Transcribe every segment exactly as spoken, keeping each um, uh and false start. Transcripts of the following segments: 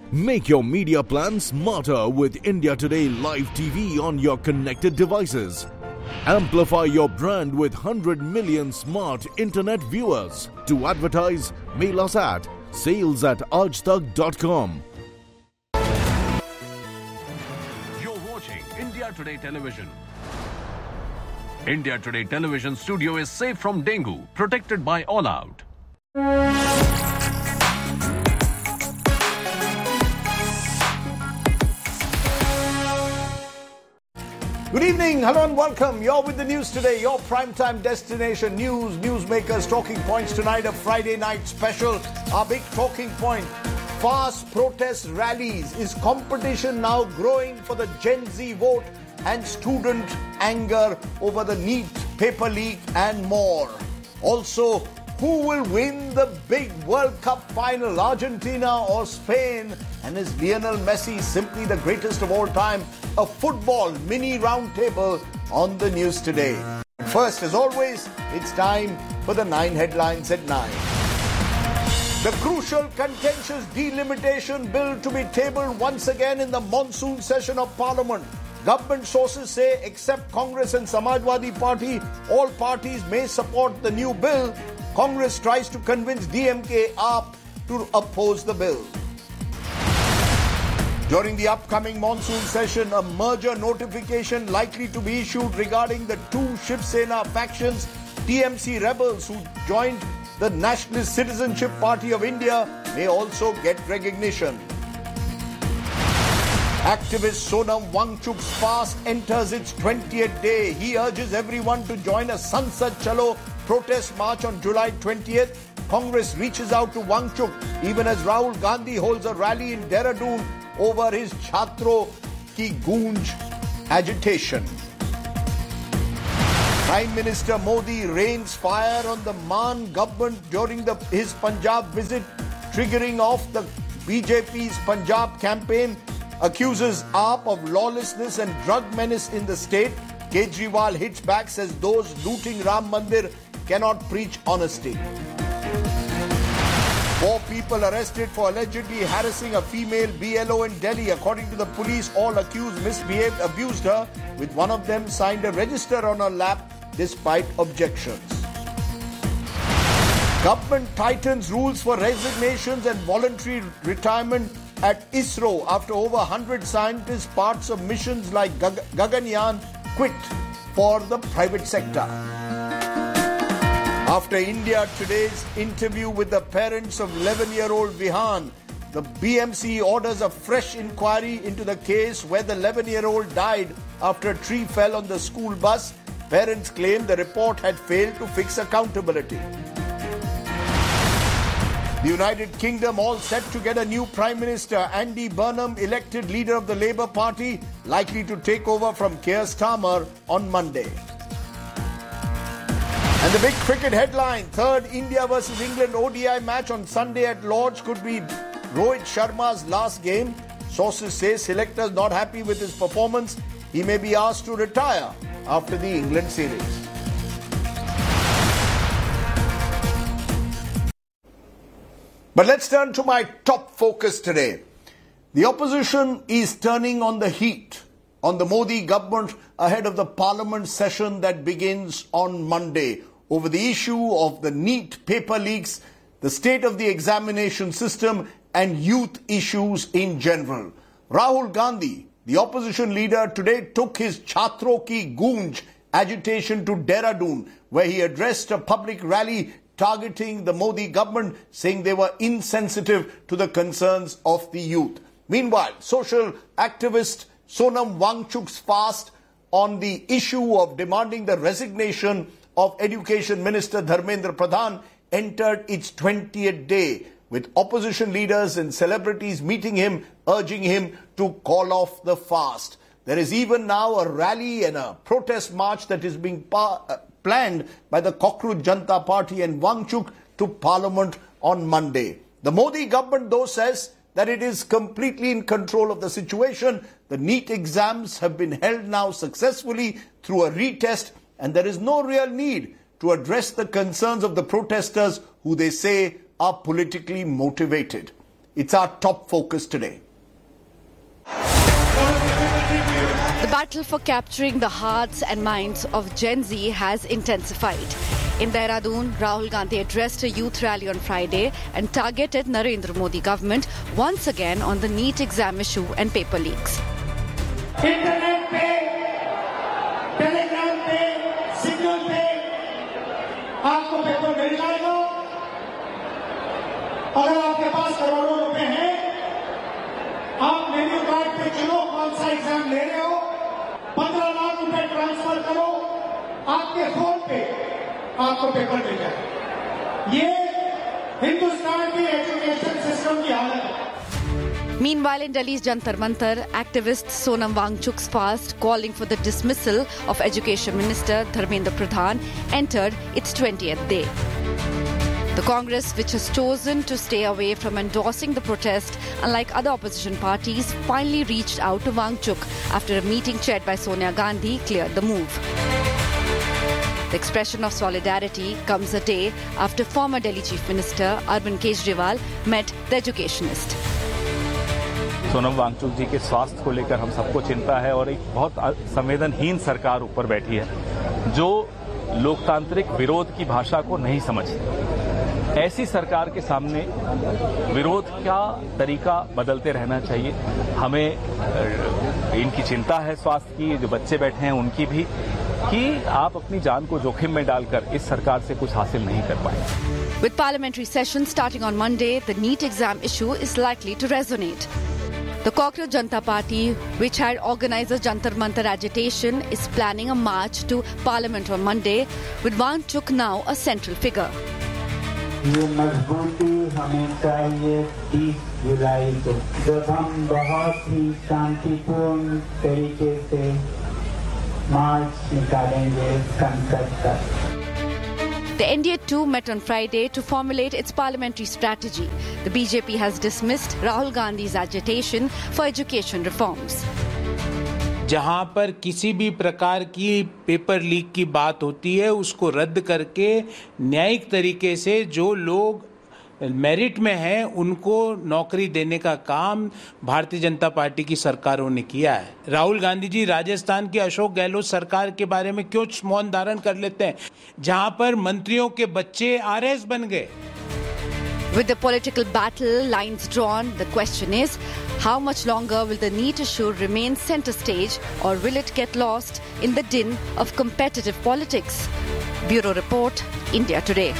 Make your media plan smarter with India Today Live T V on your connected devices. Amplify your brand with one hundred million smart internet viewers. To advertise, mail us at sales at aajtak dot com. You're watching India Today Television. India Today Television studio is safe from dengue, protected by All Out. Good evening, hello and welcome. You're with the news today, your primetime destination. News, newsmakers, talking points tonight, a Friday night special. Our big talking point, fast protest rallies. Is competition now growing for the Gen Z vote and student anger over the NEET paper leak and more? Also, who will win the big World Cup final, Argentina or Spain? And is Lionel Messi simply the greatest of all time? A football mini roundtable on the news today. First, as always, it's time for the nine headlines at nine. The crucial contentious delimitation bill to be tabled once again in the monsoon session of Parliament. Government sources say except Congress and Samajwadi Party, all parties may support the new bill. Congress tries to convince D M K A P to oppose the bill. During the upcoming monsoon session, a merger notification likely to be issued regarding the two Shiv Sena factions, T M C rebels who joined the Nationalist Citizenship Party of India may also get recognition. Activist Sonam Wangchuk's fast enters its twentieth day. He urges everyone to join a Sansad Chalo protest march on July twentieth. Congress reaches out to Wangchuk even as Rahul Gandhi holds a rally in Dehradun over his Chhatro Ki Goonj agitation. Prime Minister Modi rains fire on the Maan government during the, his Punjab visit, triggering off the B J P's Punjab campaign, accuses A P of lawlessness and drug menace in the state. Kejriwal hits back, says those looting Ram Mandir cannot preach honesty. Four people arrested for allegedly harassing a female B L O in Delhi. According to the police, all accused misbehaved, abused her, with one of them signed a register on her lap despite objections. Government tightens rules for resignations and voluntary retirement at ISRO after over one hundred scientists, parts of missions like Gag- Gaganyaan, quit for the private sector. After India Today's interview with the parents of eleven-year-old Vihan, the B M C orders a fresh inquiry into the case where the eleven-year-old died after a tree fell on the school bus. Parents claim the report had failed to fix accountability. The United Kingdom all set to get a new Prime Minister. Andy Burnham, elected leader of the Labour Party, likely to take over from Keir Starmer on Monday. And the big cricket headline, third India versus England O D I match on Sunday at Lord's could be Rohit Sharma's last game. Sources say selectors not happy with his performance. He may be asked to retire after the England series. But let's turn to my top focus today. The opposition is turning on the heat on the Modi government ahead of the Parliament session that begins on Monday over the issue of the NEET paper leaks, the state of the examination system and youth issues in general. Rahul Gandhi, the opposition leader, today took his Chhatro Ki Goonj agitation to Dehradun, where he addressed a public rally targeting the Modi government, saying they were insensitive to the concerns of the youth. Meanwhile, social activist Sonam Wangchuk's fast on the issue of demanding the resignation of Education Minister Dharmendra Pradhan entered its twentieth day, with opposition leaders and celebrities meeting him, urging him to call off the fast. There is even now a rally and a protest march that is being pa- uh, planned by the Cockroach Janata Party and Wangchuk to Parliament on Monday. The Modi government, though, says that it is completely in control of the situation. The NEET exams have been held now successfully through a retest, and there is no real need to address the concerns of the protesters who they say are politically motivated. It's our top focus today. The battle for capturing the hearts and minds of Gen Z has intensified. In Dehradun, Rahul Gandhi addressed a youth rally on Friday and targeted Narendra Modi government once again on the NEET exam issue and paper leaks. Internet pe, Telegram pe, Signal pe, आपको paper मिल जाएगा. अगर आपके पास करोड़ों रुपए हैं, आप menu card पे चलो कौन सा एग्जाम ले रहे हो, पंद्रह लाख रुपए ट्रांसफर करो, आपके फोन पे आपको पेपर मिल जाएगा. ये हिंदुस्तान की एजुकेशन सिस्टम की हालत है. Meanwhile, in Delhi's Jantar Mantar, activist Sonam Wangchuk's fast calling for the dismissal of Education Minister Dharmendra Pradhan entered its twentieth day. The Congress, which has chosen to stay away from endorsing the protest, unlike other opposition parties, finally reached out to Wangchuk after a meeting chaired by Sonia Gandhi cleared the move. The expression of solidarity comes a day after former Delhi Chief Minister Arvind Kejriwal met the educationist. Sonam Wangchuck जी के स्वास्थ्य को लेकर हम सबको चिंता है और एक बहुत संवेदनहीन सरकार ऊपर बैठी है जो लोकतांत्रिक विरोध की भाषा को नहीं समझती. ऐसी सरकार के सामने विरोध का तरीका बदलते रहना चाहिए. हमें इनकी चिंता है स्वास्थ्य की, जो बच्चे बैठे हैं उनकी भी, कि आप अपनी जान को जोखिम में डालकर इस सरकार से कुछ हासिल नहीं कर पाएंगे. With parliamentary session starting on Monday, the NEET exam issue is likely to resonate. The Cockroach Janata Party, which had organized a Jantar Mantar agitation, is planning a march to Parliament on Monday, with Wangchuk now a central figure. ये मजबूती हमें चाहिए तीस जुलाई को, जब हम बहुत ही शांतिपूर्ण तरीके से मार्च निकालेंगे संसद तक. The N D A too met on Friday to formulate its parliamentary strategy. The B J P has dismissed Rahul Gandhi's agitation for education reforms. जहां पर किसी भी प्रकार की पेपर लीक की बात होती है उसको रद्द करके न्यायिक तरीके से जो लोग मेरिट में हैं उनको नौकरी देने का काम भारतीय जनता पार्टी की सरकारों ने किया है. राहुल गांधी जी राजस्थान की अशोक गहलोत सरकार के बारे में क्यों मौन धारण कर लेते हैं जहां पर मंत्रियों के बच्चे आर एस बन गए. With the political battle lines drawn, the question is, how much longer will the NEET issue remain center stage, or will it get lost in the din of competitive politics? Bureau Report, India Today.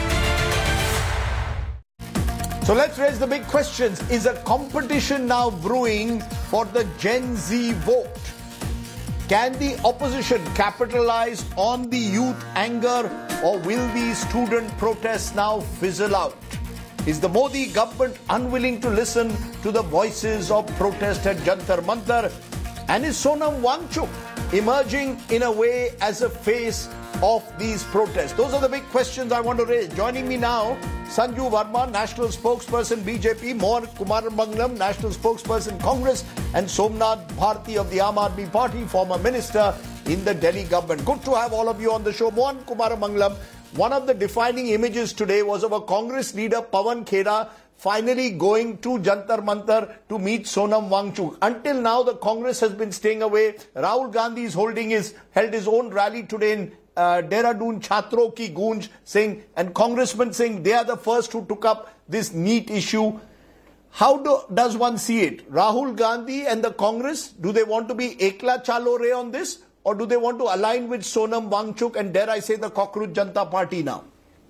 So let's raise the big questions. Is a competition now brewing for the Gen Z vote? Can the opposition capitalize on the youth anger, or will these student protests now fizzle out? Is the Modi government unwilling to listen to the voices of protest at Jantar Mantar? And is Sonam Wangchuk emerging in a way as a face of these protests? Those are the big questions I want to raise. Joining me now, Sanju Verma, National Spokesperson B J P, Mohan Kumaramanglam, National Spokesperson Congress, and Somnath Bharti of the Aam Aadmi Party, former minister in the Delhi government. Good to have all of you on the show. Mohan Kumaramanglam, one of the defining images today was of a Congress leader, Pawan Khera, finally going to Jantar Mantar to meet Sonam Wangchuk. Until now, the Congress has been staying away. Rahul Gandhi is holding his, held his own rally today in uh, Dehradun, Chhatro ki Goonj, saying, and congressmen saying they are the first who took up this NEET issue. How do, does one see it? Rahul Gandhi and the Congress, do they want to be Ekla Chalo Re on this? Or do they want to align with Sonam Wangchuk and, dare I say, the Cockroach Janata Party now?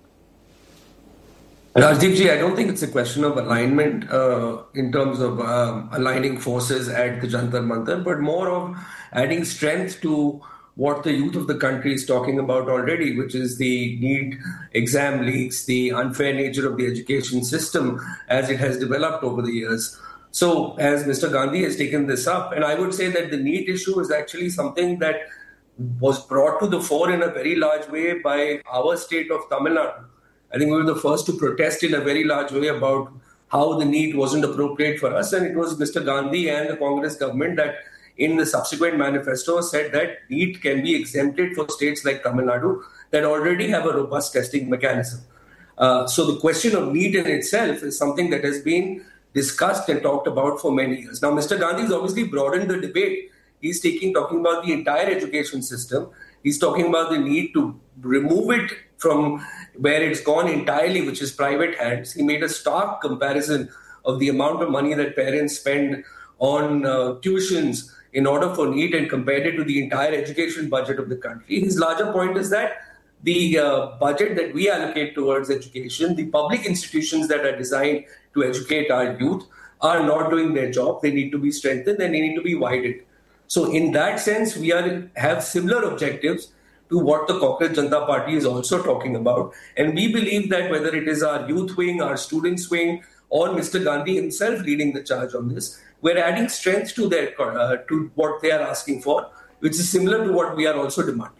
Rajdeep ji, I don't think it's a question of alignment uh, in terms of um, aligning forces at the Jantar Mantar, but more of adding strength to what the youth of the country is talking about already, which is the NEET exam leaks, the unfair nature of the education system as it has developed over the years. So, as Mister Gandhi has taken this up, and I would say that the NEET issue is actually something that was brought to the fore in a very large way by our state of Tamil Nadu. I think we were the first to protest in a very large way about how the NEET wasn't appropriate for us, and it was Mister Gandhi and the Congress government that in the subsequent manifesto said that NEET can be exempted for states like Tamil Nadu that already have a robust testing mechanism. Uh, so the question of NEET in itself is something that has been discussed and talked about for many years. Now, Mister Gandhi has obviously broadened the debate. He's taking, talking about the entire education system. He's talking about the need to remove it from where it's gone entirely, which is private hands. He made a stark comparison of the amount of money that parents spend on uh, tuitions in order for NEET and compared it to the entire education budget of the country. His larger point is that the uh, budget that we allocate towards education, the public institutions that are designed to educate our youth are not doing their job. They need to be strengthened and they need to be widened. So in that sense, we are have similar objectives to what the Cockroach Janata Party is also talking about. And we believe that whether it is our youth wing, our students wing, or Mister Gandhi himself leading the charge on this, we're adding strength to their uh, to what they are asking for, which is similar to what we are also demanding.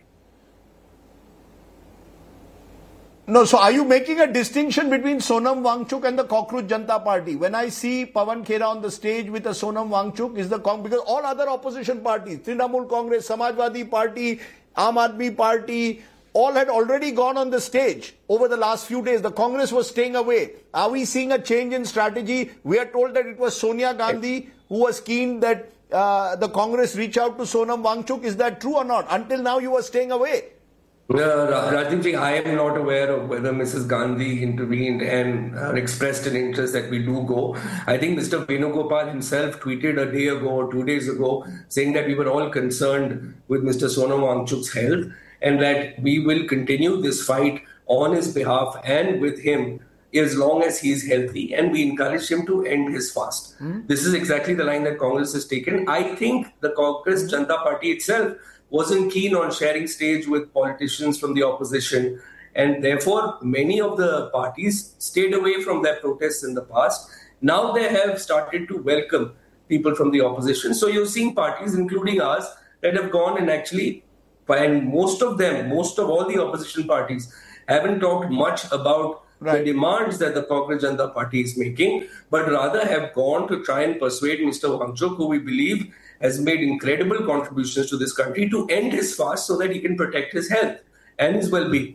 No, so are you making a distinction between Sonam Wangchuk and the Cockroach Janata Party? When I see Pawan Khera on the stage with a Sonam Wangchuk, is the because all other opposition parties, Trinamool Congress, Samajwadi Party, Aam Aadmi Party, all had already gone on the stage over the last few days. The Congress was staying away. Are we seeing a change in strategy? We are told that it was Sonia Gandhi who was keen that uh, the Congress reach out to Sonam Wangchuk. Is that true or not? Until now, you were staying away. Uh, Rajdeep, I am not aware of whether Missus Gandhi intervened and uh, expressed an interest that we do go. I think Mister Venugopal himself tweeted a day ago or two days ago saying that we were all concerned with Mister Sonam Wangchuk's health and that we will continue this fight on his behalf and with him as long as he is healthy, and we encourage him to end his fast. Mm. This is exactly the line that Congress has taken. I think the Congress Janata Party itself wasn't keen on sharing stage with politicians from the opposition, and therefore many of the parties stayed away from their protests in the past. Now they have started to welcome people from the opposition. So you're seeing parties, including ours, that have gone and actually, and most of them, most of all the opposition parties, haven't talked much about right. the demands that the Cockroach Janata Party is making, but rather have gone to try and persuade Mister Wangchuk, who we believe has made incredible contributions to this country, to end his fast so that he can protect his health and his well-being.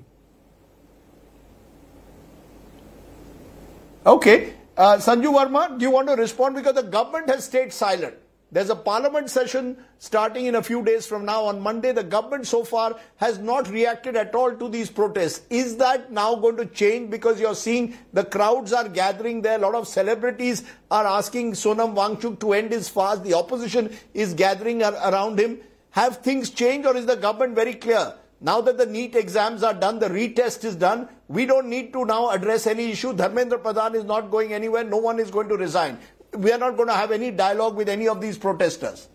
Okay. Uh, Sanju Verma, do you want to respond? Because the government has stayed silent. There's a parliament session starting in a few days from now on Monday. The government so far has not reacted at all to these protests. Is that now going to change because you're seeing the crowds are gathering there? A lot of celebrities are asking Sonam Wangchuk to end his fast. The opposition is gathering around him. Have things changed, or is the government very clear? Now that the NEET exams are done, the retest is done, we don't need to now address any issue. Dharmendra Pradhan is not going anywhere. No one is going to resign. We are not going to have any dialogue with any of these protesters.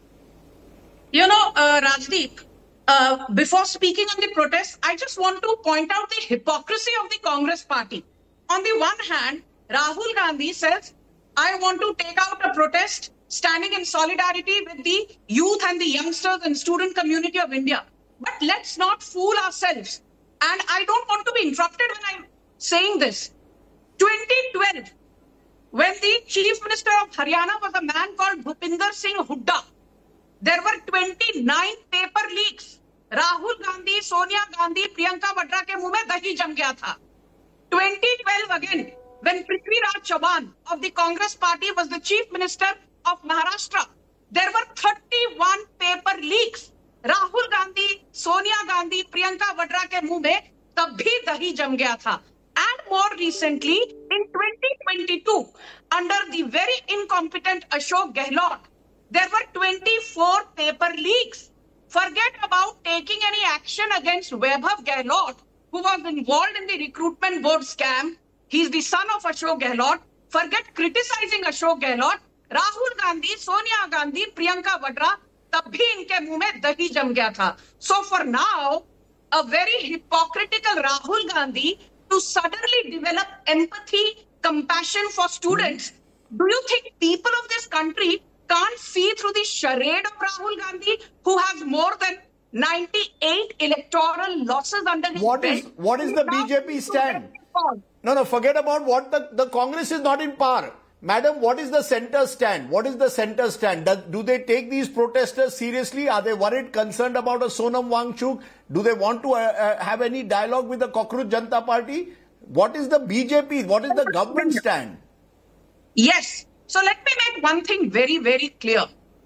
You know, uh, Rajdeep, uh, before speaking on the protests, I just want to point out the hypocrisy of the Congress party. On the one hand, Rahul Gandhi says, I want to take out a protest standing in solidarity with the youth and the youngsters and student community of India. But let's not fool ourselves. And I don't want to be interrupted when I'm saying this. twenty twelve. When the Chief Minister of Haryana was a man called Bhupinder Singh Hooda, there were twenty-nine paper leaks. Rahul Gandhi, Sonia Gandhi, Priyanka Vadra ke muh mein dahi jam gaya tha. twenty twelve again, when Prithviraj Chavan of the Congress Party was the Chief Minister of Maharashtra, there were thirty-one paper leaks. Rahul Gandhi, Sonia Gandhi, Priyanka Vadra ke muh mein tab bhi dahi jam gaya tha. And more recently, in twenty twenty-two, under the very incompetent Ashok Gehlot, there were twenty-four paper leaks. Forget about taking any action against Vaibhav Gehlot, who was involved in the recruitment board scam. He's the son of Ashok Gehlot. Forget criticizing Ashok Gehlot. Rahul Gandhi, Sonia Gandhi, Priyanka Vadra, tab bhi inke muh mein dahi jam gaya tha. So for now, a very hypocritical Rahul Gandhi to suddenly develop empathy, compassion for students. Do you think people of this country can't see through the charade of Rahul Gandhi, who has more than ninety-eight electoral losses under his what belt? Is, what is the B J P stand? No, no, forget about what the, the Congress is not in power. Madam, what is the centre stand? What is the centre stand? Do, do they take these protesters seriously? Are they worried, concerned about a Sonam Wangchuk? Do they want to uh, uh, have any dialogue with the Cockroach Janata Party? What is the B J P? What is the government stand? Yes. So let me make one thing very, very clear.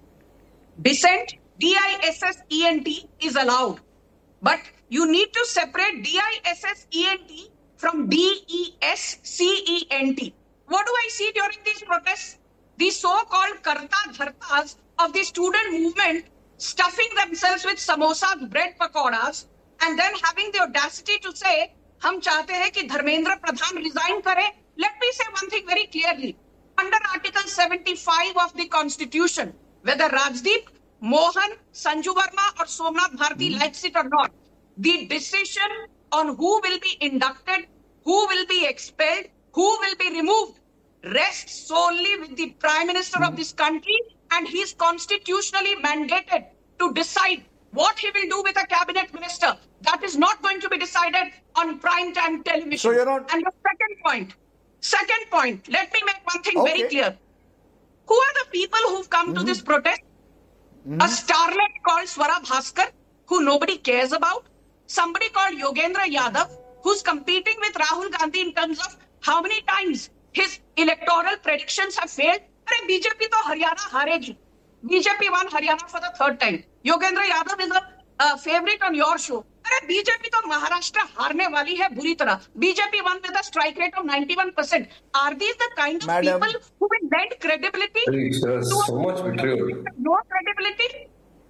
Dissent, D I S S E N T, is allowed. But you need to separate D I S S E N T from D E S C E N T. What do I see during these protests? These so-called karta dhartas of the student movement stuffing themselves with samosas, bread pakoras, and then having the audacity to say, "Hum chahte hai ki Dharmendra Pradhan resign kare." Let me say one thing very clearly. Under Article seventy-five of the Constitution, whether Rajdeep, Mohan, Sanju Verma or Somnath Bharti mm. likes it or not, the decision on who will be inducted, who will be expelled, who will be removed, rests solely with the Prime Minister mm. of this country, and he is constitutionally mandated to decide what he will do with a cabinet minister. That is not going to be decided on prime time television. So you're not... And the second point, second point, let me make one thing okay. very clear. Who are the people who've come mm-hmm. to this protest? Mm-hmm. A starlet called Swara Bhaskar, who nobody cares about. Somebody called Yogendra Yadav, who's competing with Rahul Gandhi in terms of how many times his electoral predictions have failed. Arre, B J P to Haryana haregi. B J P won Haryana for the third time. Yogendra Yadav is a uh, favorite on your show. Arre, B J P to Maharashtra harne wali hai buri tarah. B J P won with a strike rate of ninety-one percent. Are these the kind of Madam. people who will lend credibility? Please, there's to so much betrayal. No credibility?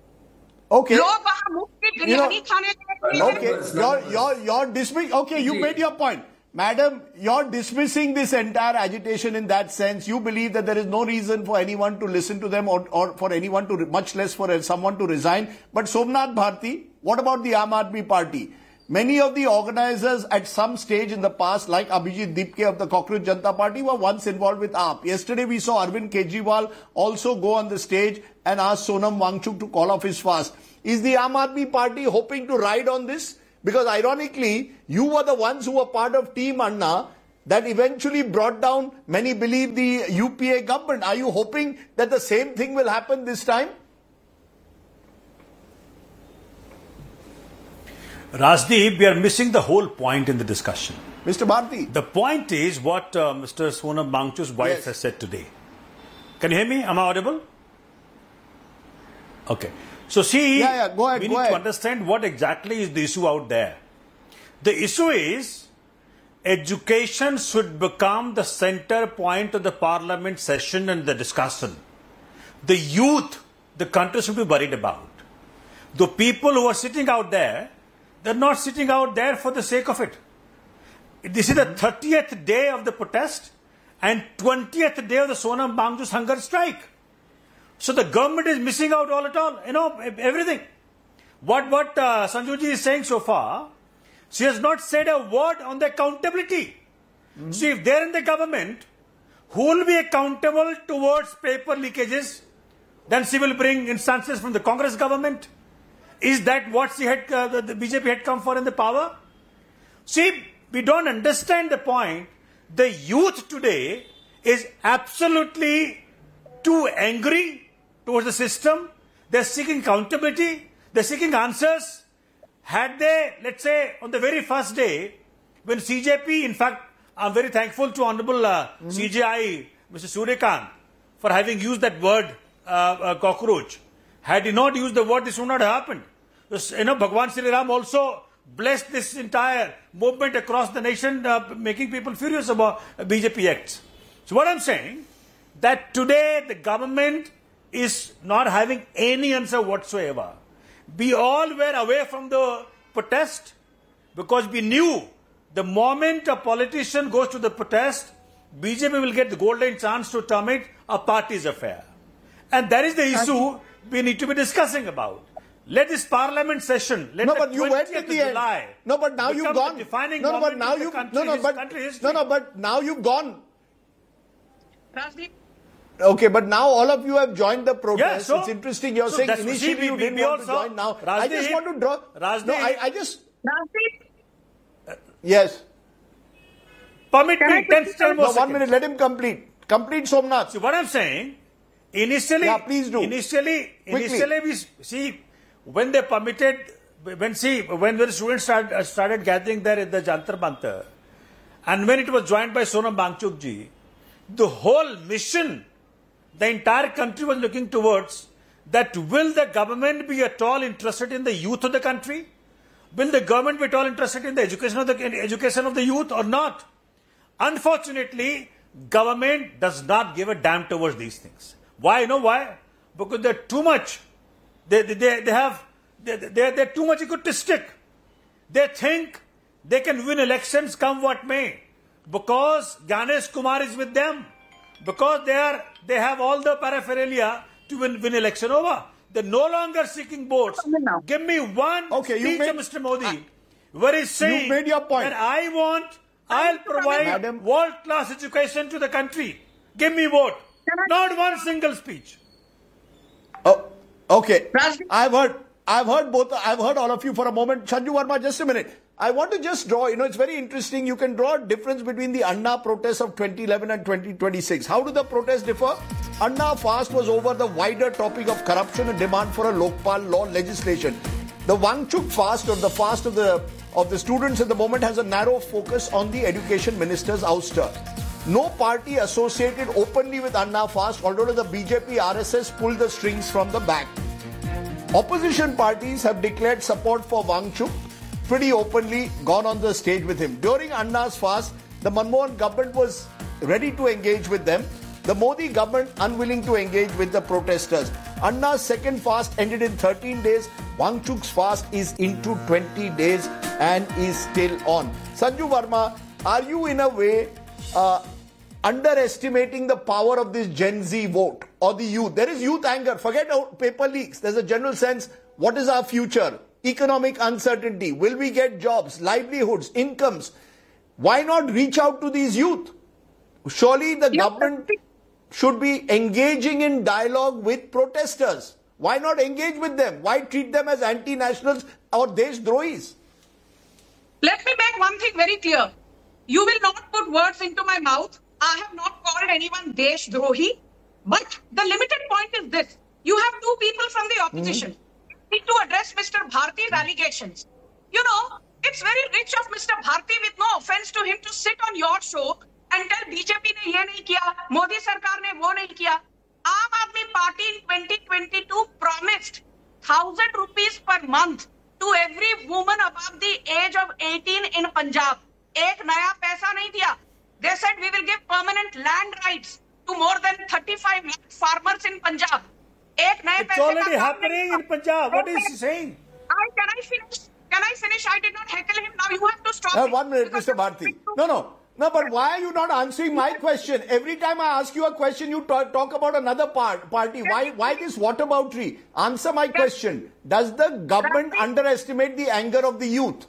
Okay. Log wahan mufti You know, biryani khane okay, you're, you're, you're dismissing, okay, you made your point. Madam, you're dismissing this entire agitation in that sense. You believe that there is no reason for anyone to listen to them or, or for anyone to, much less for someone to resign. But Somnath Bharti, what about the Aam Aadmi Party? Many of the organizers at some stage in the past, like Abhijit Dipke of the Cockroach Janata Party, were once involved with A A P. Yesterday we saw Arvind Kejriwal also go on the stage and ask Sonam Wangchuk to call off his fast. Is the Aam Aadmi Party hoping to ride on this? Because ironically, you were the ones who were part of Team Anna that eventually brought down, many believe, the U P A government. Are you hoping that the same thing will happen this time? Rajdeep, we are missing the whole point in the discussion. Mister Bharti. The point is what uh, Mister Sonam Wangchuk's wife yes. has said today. Can you hear me? Am I audible? Okay. So see, yeah, yeah, go ahead, we go need ahead. to understand what exactly is the issue out there. The issue is education should become the center point of the parliament session and the discussion. The youth, the country should be worried about. The people who are sitting out there, they're not sitting out there for the sake of it. This is the thirtieth day of the protest and twentieth day of the Sonam Wangchuk's hunger strike. So the government is missing out all at all, you know, everything. What what uh, Sanjuji is saying so far, she has not said a word on the accountability. Mm-hmm. So if they're in the government, who will be accountable towards paper leakages? Then she will bring instances from the Congress government. Is that what she had, uh, the, the B J P had come for in the power? See, we don't understand the point. The youth today is absolutely too angry towards the system. They're seeking accountability. They're seeking answers. Had they, let's say, on the very first day, when C J P, in fact, I'm very thankful to Honorable uh, mm-hmm. C J I, Mister Suryakant, for having used that word, uh, uh, cockroach. Had he not used the word, this would not have happened. You know, Bhagwan Sri Ram also blessed this entire movement across the nation, uh, making people furious about uh, B J P acts. So what I'm saying, that today the government is not having any answer whatsoever. We all were away from the protest because we knew the moment a politician goes to the protest, B J P will get the golden chance to terminate a party's affair. And that is the issue we need to be discussing about. Let this parliament session, let no, the but you went at the July end. No, but now you've gone. Defining no, but now you country, no, no, but no, no, but now you've gone. Rajdeep. Okay, but now all of you have joined the protest. Yeah, so, it's interesting. You're so saying initially we, you didn't we want also, to join. Now Rajdeep, I just want to draw. Rajdeep, no, I, I just. Rajdeep. Yes. Permit me ten seconds. No, one minute. Let him complete. Complete, Somnath. So what I'm saying, initially, yeah, please do. Initially, Quickly. initially we see when they permitted, when see when the students started, started gathering there at the Jantar Mantar, and when it was joined by Sonam Wangchuk ji, the whole mission, the entire country was looking towards that will the government be at all interested in the youth of the country? Will the government be at all interested in the education of the education of the youth or not? Unfortunately, government does not give a damn towards these things. Why? You know why? Because they're too much. They, they, they have, they, they're, they're too much egotistic. They think they can win elections come what may. Because Ganesh Kumar is with them. Because they are, they have all the paraphernalia to win, win election over. They're no longer seeking votes. Give me one okay, speech made, of Mister Modi uh, where he's saying you made your point. that I want, I'll provide world-class education to the country. Give me vote. Not one single speech. Oh, okay. I've heard, I've heard both, I've heard all of you for a moment. Sanju Verma, just a minute. I want to just draw, you know, it's very interesting. You can draw a difference between the Anna protests of twenty eleven and twenty twenty-six. How do the protests differ? Anna fast was over the wider topic of corruption and demand for a Lokpal law legislation. The Wangchuk fast, or the fast of the of the students at the moment, has a narrow focus on the education minister's ouster. No party associated openly with Anna fast, although the B J P R S S pulled the strings from the back. Opposition parties have declared support for Wangchuk, pretty openly gone on the stage with him. During Anna's fast, the Manmohan government was ready to engage with them. The Modi government unwilling to engage with the protesters. Anna's second fast ended in thirteen days. Wangchuk's fast is into twenty days and is still on. Sanju Verma, are you in a way uh, underestimating the power of this Gen Z vote or the youth? There is youth anger. Forget paper leaks. There's a general sense, what is our future? Economic uncertainty. Will we get jobs, livelihoods, incomes? Why not reach out to these youth? Surely the yeah. government should be engaging in dialogue with protesters. Why not engage with them? Why treat them as anti-nationals or Deshdrohis? Let me make one thing very clear. You will not put words into my mouth. I have not called anyone Deshdrohi. But the limited point is this. You have two people from the opposition. Mm-hmm. Need to address Mister Bharti's allegations. You know, it's very rich of Mister Bharti, with no offense to him, to sit on your show and tell B J P ne ye nahi kiya, Modi sarkar ne wo nahi kiya. Aam Aadmi Party in twenty twenty-two promised one thousand rupees per month to every woman above the age of eighteen in Punjab. Ek naya paisa nahi diya. They said we will give permanent land rights to more than thirty-five lakh farmers in Punjab. Ek naye it's already happening in Punjab. What is he saying? I, can I finish? Can I finish? I did not heckle him. Now you have to stop. Uh, one minute, Mister Bharti. No, no. No, but why are you not answering my question? Every time I ask you a question, you talk, talk about another part, party. Why why this whataboutery? Answer my question. Does the government underestimate the anger of the youth?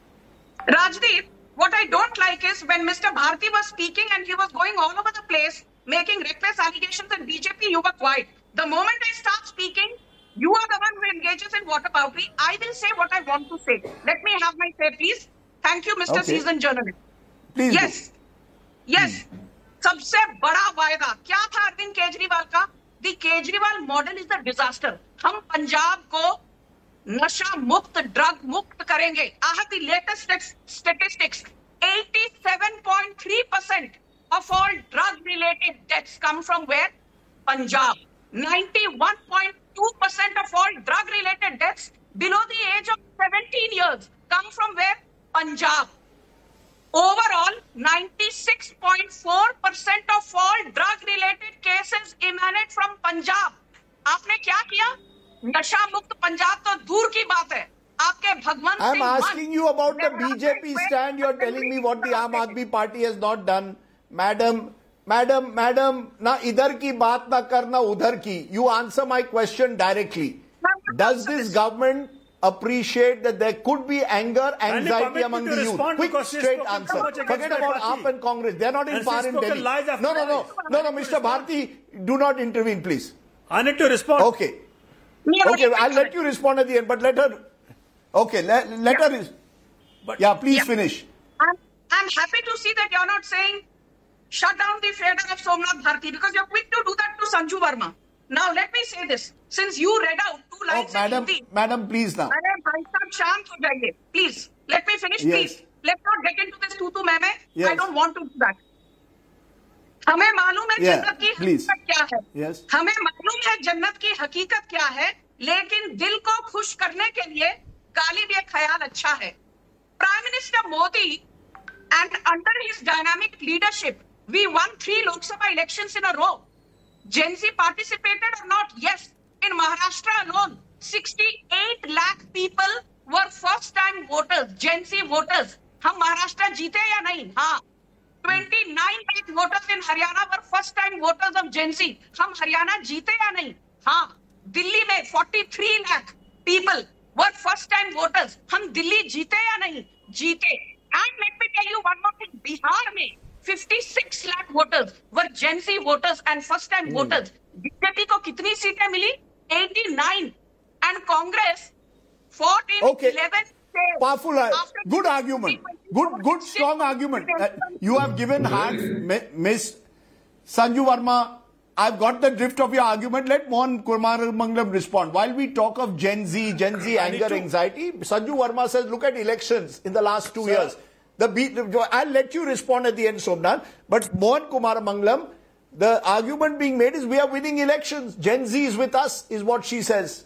Rajdeep, what I don't like is when Mister Bharti was speaking and he was going all over the place, making reckless allegations at B J P, you were quiet. The moment I start speaking, you are the one who engages in whataboutery. I will say what I want to say. Let me have my say, please. Thank you, Mister Okay. Seasoned Journalist. Please yes, do. yes. सबसे बड़ा वायदा क्या था अरविंद केजरीवाल का? The Kejriwal model is a disaster. हम पंजाब को नशा मुक्त, ड्रग मुक्त करेंगे. I have the latest statistics. eighty-seven point three percent of all drug-related deaths come from where? Punjab. ninety-one point two percent of all drug-related deaths below the age of seventeen years come from where? Punjab. Overall, ninety-six point four percent of all drug-related cases emanate from Punjab. आपने क्या किया? नशा मुक्त पंजाब तो दूर की बात है. आपके भगवंत I'm asking you about the B J P stand. You're telling me what the Aam Aadmi Party has not done. Madam, madam, madam, na idhar ki baat na karna udhar ki. You answer my question directly. Does this government appreciate that there could be anger, anxiety among the youth? Quick, straight answer. Forget about A P and Congress. They're not in power in Delhi. No, no, no. No, no, Mister Bharti, do not intervene, please. I need to respond. Okay. Okay, I'll let you respond at the end, but let her... Okay, let, let yeah. her... But, yeah, please yeah. finish. I'm, I'm happy to see that you're not saying shut down the fader of Somnath Bharti, because you're quick to do that to Sanju Verma. Now, let me say this. Since you read out two lines oh, madam, in Hindi... Madam, please now. Madam, bhai sahab, shant ho jaiye. Please, let me finish, yes. please. Let's not get into this tu tu main main. Yes. I don't want to do that. हमें मालूम है Yeah, जन्नत की please. हकीकत क्या है. Yes. हमें मालूम है जन्नत की हकीकत क्या है, लेकिन दिल को खुश करने के लिए गालिब ये ख्याल अच्छा है. Prime Minister Modi, and under his dynamic leadership, we won three Lok Sabha elections in a row. Gen Z participated or not? Yes. In Maharashtra alone, sixty-eight lakh people were first-time voters, Gen Z voters. हम महाराष्ट्र जीते या नहीं? हाँ. twenty-nine lakh voters in Haryana were first-time voters of Gen Z. हम हरियाणा जीते या नहीं? हाँ. दिल्ली में forty-three lakh people were first-time voters. हम दिल्ली जीते या नहीं? जीते. And let me tell you one more thing. Bihar में fifty-six lakh voters were Gen Z voters and first-time hmm. voters. BJP को कितनी सीटें मिली? eighty-nine. And Congress fought in okay. eleven states. Powerful. Good argument. Good, good, strong argument. Uh, you have given hand, Miss Sanju Verma. I've got the drift of your argument. Let Mohan Kumar Mangalam respond. While we talk of Gen Z, Gen Z anger, to... anxiety, Sanju Verma says, look at elections in the last two Sir. years. The beat, I'll let you respond at the end, Somnath. But Mohan Kumar Mangalam, the argument being made is we are winning elections. Gen Z is with us, is what she says.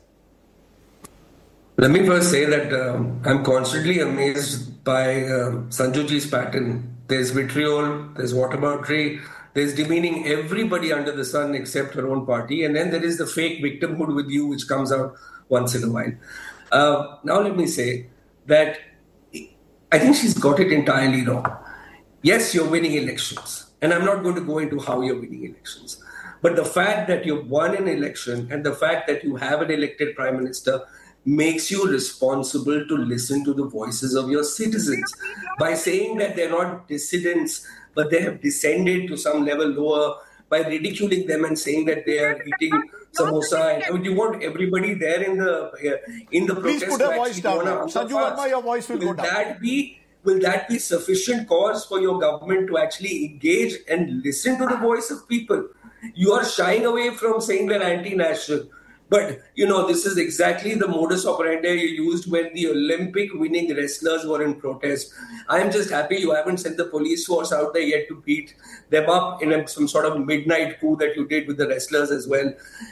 Let me first say that um, I'm constantly amazed by uh, Sanjuji's pattern. There's vitriol, there's whataboutery, there's demeaning everybody under the sun except her own party, and then there is the fake victimhood with you which comes out once in a while. Uh, now let me say that I think she's got it entirely wrong. Yes, you're winning elections, and I'm not going to go into how you're winning elections. But the fact that you've won an election and the fact that you have an elected prime minister makes you responsible to listen to the voices of your citizens. By saying that they're not dissidents, but they have descended to some level lower, by ridiculing them and saying that they are eating samosa. And, I mean, you want everybody there in the uh, in the Please protest. Please put a voice down. Sanju Verma, your voice will, will go down. That be, will that be sufficient cause for your government to actually engage and listen to the voice of people? You are shying away from saying they're anti-national. But, you know, this is exactly the modus operandi you used when the Olympic winning wrestlers were in protest. I'm just happy you haven't sent the police force out there yet to beat them up in a, some sort of midnight coup that you did with the wrestlers as well.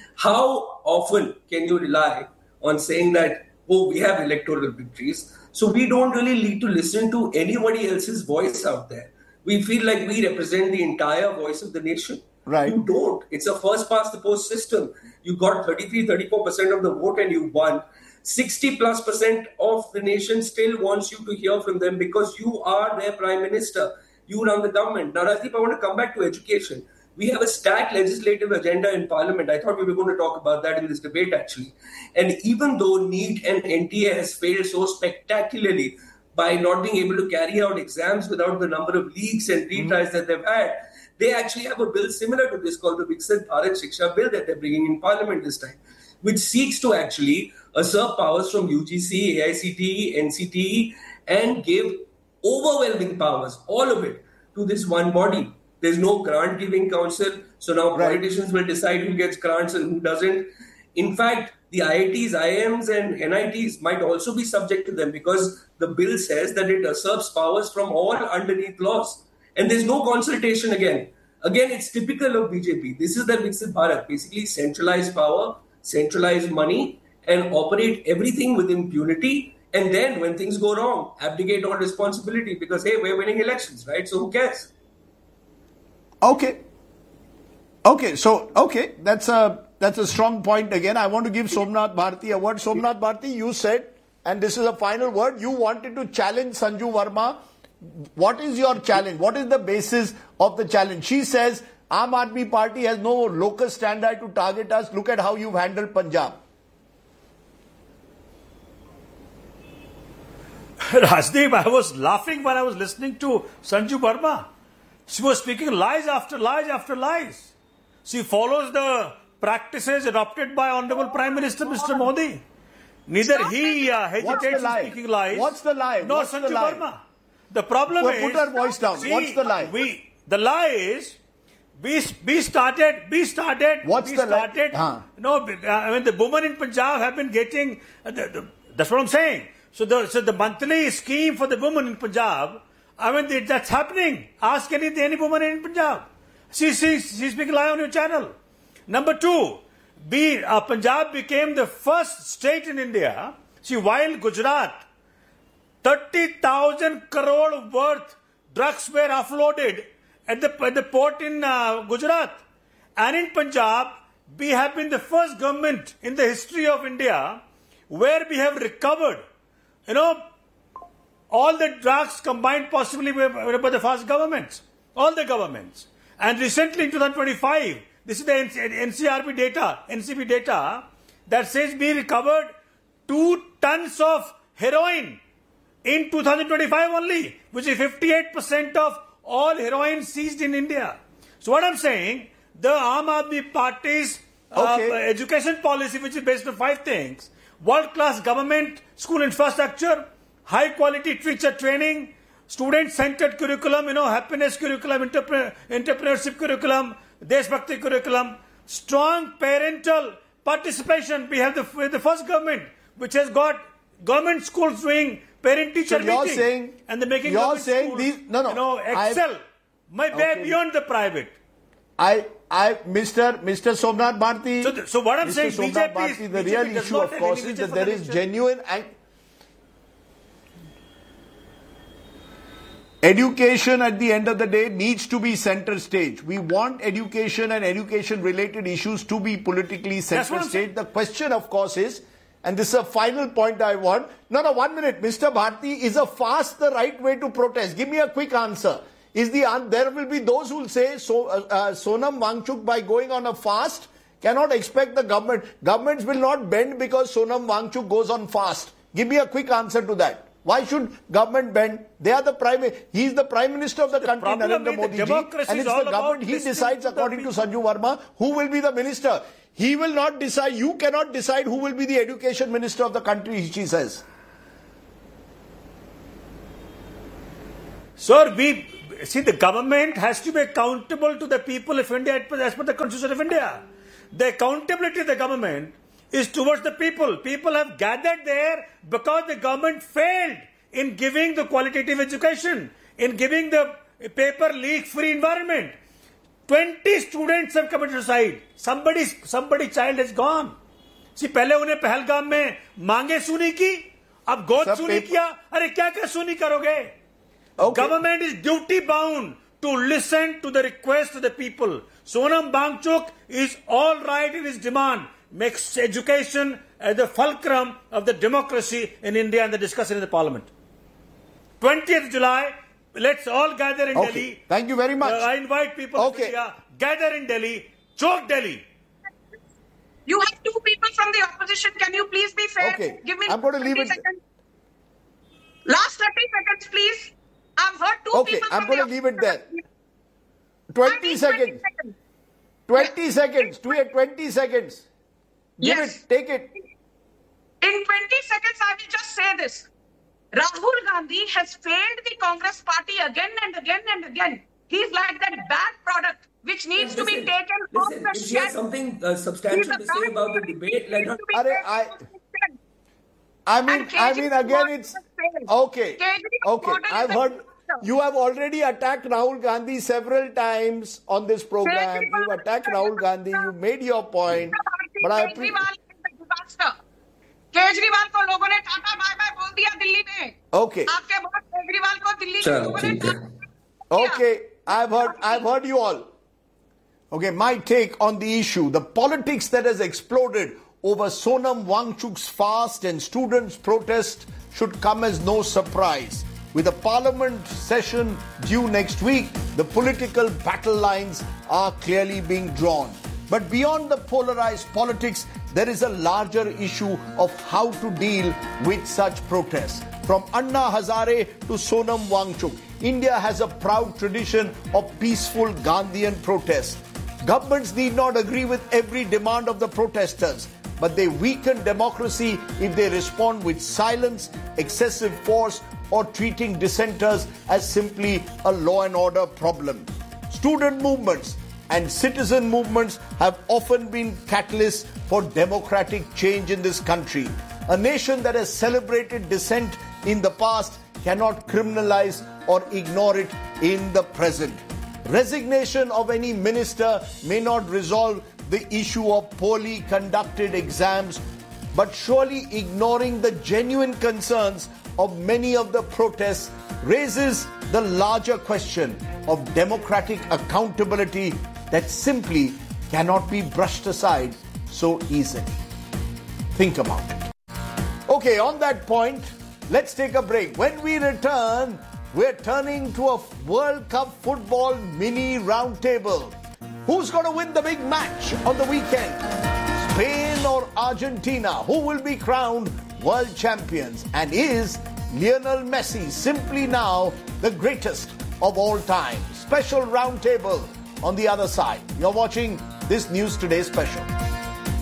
How often can you rely on saying that, oh, we have electoral victories, so we don't really need to listen to anybody else's voice out there? We feel like we represent the entire voice of the nation. Right. You don't. It's a first past the post system. You got thirty-three, thirty-four percent of the vote and you won. sixty plus percent of the nation still wants you to hear from them because you are their prime minister. You run the government. Now, Rajdeep, I want to come back to education. We have a stacked legislative agenda in Parliament. I thought we were going to talk about that in this debate, actually. And even though NEET and N T A has failed so spectacularly by not being able to carry out exams without the number of leaks and retries mm. that they've had, they actually have a bill similar to this called the Viksit Bharat Shiksha Bill that they're bringing in Parliament this time, which seeks to actually usurp powers from U G C, A I C T E, N C T E and give overwhelming powers, all of it, to this one body. There's no grant-giving council, so now right. politicians will decide who gets grants and who doesn't. In fact, the I I Ts, I I Ms and N I Ts might also be subject to them because the bill says that it usurps powers from all underneath laws. And there's no consultation again. Again, it's typical of B J P. This is the Viksit Bharat. Basically, centralize power, centralize money, and operate everything with impunity. And then, when things go wrong, abdicate all responsibility because, hey, we're winning elections, right? So who cares? Okay. Okay. So, okay. That's a, that's a strong point again. I want to give Somnath Bharti a word. Somnath Bharti, you said, and this is a final word, you wanted to challenge Sanju Verma. What is your challenge? What is the basis of the challenge? She says, Aam Aadmi Party has no locus standi to target us. Look at how you've handled Punjab. Rajdeep, I was laughing when I was listening to Sanju Verma. She was speaking lies after lies after lies. She follows the practices adopted by Honorable Prime Minister Mister Modi. Neither he uh, hesitates in speaking lies. What's the lie? Nor What's Sanju the lie? Verma. The problem well, is... Put her voice down. See, What's the lie? We, the lie is... We, we started, we started... What's we the started, lie? Huh. No, I mean, the women in Punjab have been getting... Uh, the, the, that's what I'm saying. So the, so the monthly scheme for the women in Punjab, I mean, that's happening. Ask any, any woman in Punjab. She, she, she's being lie on your channel. Number two, be, uh, Punjab became the first state in India, see, while Gujarat, thirty thousand crore worth drugs were offloaded at the, at the port in uh, Gujarat. And in Punjab, we have been the first government in the history of India where we have recovered, you know, all the drugs combined possibly by the past governments, all the governments. And recently in twenty twenty-five, this is the N C R B data, N C B data, that says we recovered two tons of heroin in two thousand twenty-five only, which is fifty-eight percent of all heroin seized in India. So what I'm saying, the Aam Aadmi Party's uh, Okay. education policy, which is based on five things: world-class government, school infrastructure, high-quality teacher training, student-centered curriculum, you know, happiness curriculum, entrepreneur, entrepreneurship curriculum, Deshbhakti curriculum, strong parental participation. We have the, we're the first government which has got government schools doing parent-teacher So you're meeting, saying- and they're making you're government saying schools, these- no, no, you know, I've- excel, my way Okay. beyond the private. I, I, Mister Mister Somnath Bharti. So th- so what I'm Mister saying, Somnath B J P is- Bharti, the B J P real does issue, not of have course, any is vision that for there the is nation. genuine. Ang- Education at the end of the day needs to be center stage. We want education and education related issues to be politically That's center what I'm stage. saying. The question, of course, is, and this is a final point I want. No, no, one minute. Mister Bharti, is a fast the right way to protest? Give me a quick answer. Is the an- there will be those who will say so, uh, uh, Sonam Wangchuk, by going on a fast, cannot expect the government. Governments will not bend because Sonam Wangchuk goes on fast. Give me a quick answer to that. Why should government bend? They are the prime. He is the prime minister of the, country, problem Narendra with the Modi ji, democracy and is it's all the about government. He listening decides, to the according to people. Sanju Verma, who will be the minister. He will not decide. You cannot decide who will be the education minister of the country. She says. Sir, we see the government has to be accountable to the people of India as per the Constitution of India. The accountability of the government is towards the people. People have gathered there because the government failed in giving the qualitative education, in giving the paper leak-free environment. twenty students have committed suicide. Somebody, somebody child is gone. See, पहले उन्हें पहलगाम में मांगे सुनी की, अब गोद सब सुनी पेप- किया. अरे क्या क्या सुनी करोगे? Okay. Government is duty bound to listen to the request of the people. Sonam Wangchuk is all right in his demand. Makes education as the fulcrum of the democracy in India and the discussion in the parliament. twentieth July, let's all gather in Okay. Delhi. Thank you very much. Uh, I invite people Okay. of India, gather in Delhi, choke Delhi. You have two people from the opposition. Can you please be fair? Okay. Give me I'm going to leave thirty it- seconds. Last thirty seconds, please. I've heard two Okay, people I'm from going the to leave it there. opposition. I twenty need seconds. seconds. twenty seconds. Do it. twenty seconds. Give Yes. it. Take it. In twenty seconds, I will just say this. Rahul Gandhi has failed the Congress party again and again and again. He's like that bad product which needs to be Listen, taken listen, off the if she has shelf. something uh, He's substantial a to say bad about the product debate, which let needs her. to be Are, taken I, off the shelf. I mean, And I mean, Kejriwal again, it's has failed. okay. Kejriwal Okay, ordered I've the heard. minister. You have already attacked Rahul Gandhi several times on this program. Kejriwal You've attacked is a Rahul Gandhi. disaster. You made your point. Mister Bharti, But I appreciate. Kejriwal is a disaster. Kejriwal को लोगों ने tata bye bye बोल दिया दिल्ली में. Okay. आपके बहुत केजरीवाल को दिल्ली के चलो, लोगों ने ठीक है. Tata Okay, I've heard, I've heard you all. Okay, my take on the issue, the politics that has exploded over Sonam Wangchuk's fast and students' protest should come as no surprise. With a parliament session due next week, the political battle lines are clearly being drawn. But beyond the polarized politics, there is a larger issue of how to deal with such protests. From Anna Hazare to Sonam Wangchuk, India has a proud tradition of peaceful Gandhian protests. Governments need not agree with every demand of the protesters, but they weaken democracy if they respond with silence, excessive force, or treating dissenters as simply a law and order problem. Student movements and citizen movements have often been catalysts for democratic change in this country. A nation that has celebrated dissent in the past cannot criminalize or ignore it in the present. Resignation of any minister may not resolve the issue of poorly conducted exams, but surely ignoring the genuine concerns of many of the protests raises the larger question of democratic accountability that simply cannot be brushed aside so easily. Think about it. Okay, on that point, let's take a break. When we return, we're turning to a World Cup football mini roundtable. Who's going to win the big match on the weekend? Spain or Argentina? Who will be crowned world champions? And is Lionel Messi simply now the greatest of all time? Special roundtable on the other side. You're watching this News Today special.